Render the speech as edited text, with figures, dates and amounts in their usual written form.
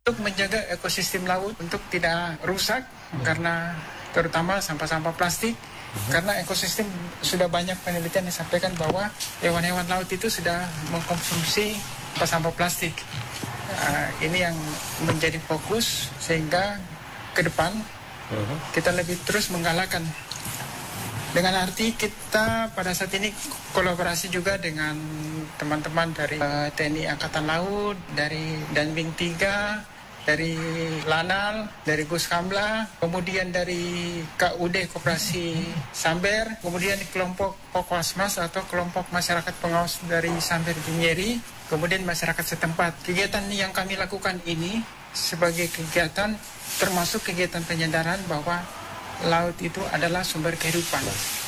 untuk menjaga ekosistem laut untuk tidak rusak karena terutama sampah-sampah plastik. Karena ekosistem sudah banyak penelitian disampaikan bahwa hewan-hewan laut itu sudah mengkonsumsi sampah plastik. Ini yang menjadi fokus sehingga ke depan kita lebih terus menggalakkan. Dengan arti kita pada saat ini kolaborasi juga dengan teman-teman dari TNI Angkatan Laut, dari Danwing 3, dari Lanal, dari Guskamla, kemudian dari KUD Koperasi Samber, kemudian kelompok Pokosmas atau kelompok masyarakat pengawas dari Samber Binyeri, kemudian masyarakat setempat. Kegiatan yang kami lakukan ini sebagai kegiatan termasuk kegiatan penyadaran bahwa laut itu adalah sumber kehidupan.